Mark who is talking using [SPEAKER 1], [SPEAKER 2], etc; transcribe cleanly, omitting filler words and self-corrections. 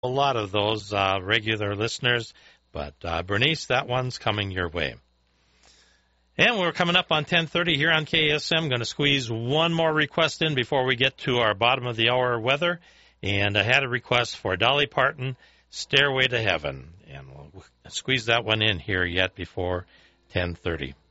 [SPEAKER 1] a lot of those regular listeners, but Bernice, that one's coming your way. And we're coming up on 10:30 here on KSM. Going to squeeze one more request in before we get to our bottom of the hour weather. And I had a request for Dolly Parton, Stairway to Heaven. And we'll squeeze that one in here yet before 10:30.